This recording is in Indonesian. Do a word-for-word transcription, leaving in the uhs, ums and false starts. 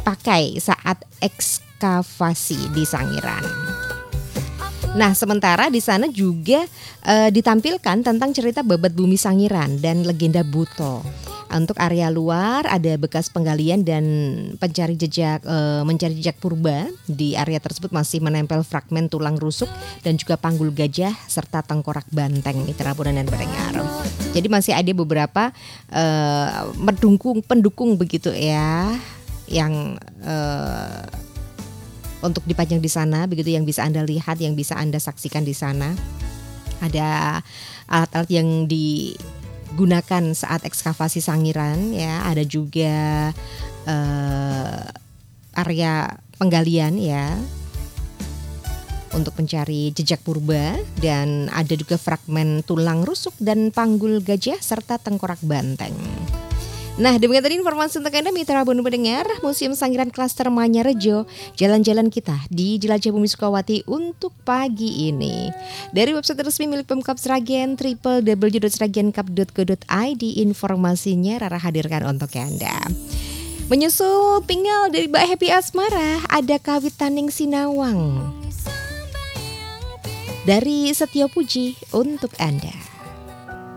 dipakai saat ekskavasi di Sangiran. Nah, sementara di sana juga e, ditampilkan tentang cerita babat bumi Sangiran dan legenda Buto. Untuk area luar ada bekas penggalian dan pencari jejak e, mencari jejak purba. Di area tersebut masih menempel fragmen tulang rusuk dan juga panggul gajah serta tengkorak banteng, mitra Buana dan pendengar. Jadi masih ada beberapa e, mendukung pendukung begitu ya yang e, untuk dipajang di sana begitu, yang bisa Anda lihat, yang bisa Anda saksikan di sana. Ada alat-alat yang digunakan saat ekskavasi Sangiran ya, ada juga uh, area penggalian ya untuk mencari jejak purba, dan ada juga fragmen tulang rusuk dan panggul gajah serta tengkorak banteng. Nah, demikian tadi informasi untuk Anda mitra Buana pendengar Museum Sangiran Klaster Manyarejo, jalan-jalan kita di Jelajah Bumi Sukawati untuk pagi ini. Dari website resmi milik Pemkab Sragen w w w titik sragenkap titik go titik i d, informasinya Rara hadirkan untuk Anda. Menyusul Pingal dari Mbak Happy Asmara, ada Kawit Taning Sinawang dari Setio Puji untuk Anda.